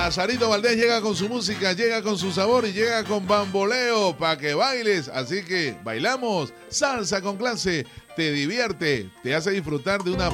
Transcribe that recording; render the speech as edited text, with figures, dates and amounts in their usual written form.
Lazarito Valdés llega con su música, llega con su sabor y llega con bamboleo para que bailes. Así que bailamos salsa con clase, te divierte, te hace disfrutar de una